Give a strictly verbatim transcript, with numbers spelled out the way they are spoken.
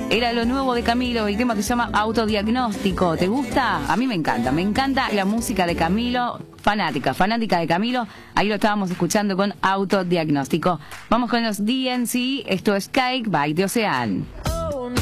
Era lo nuevo de Camilo, el tema que se llama Autodiagnóstico. ¿Te gusta? A mí me encanta, me encanta la música de Camilo. Fanática, fanática de Camilo. Ahí lo estábamos escuchando con Autodiagnóstico. Vamos con los D N C, esto es Cake by The Ocean.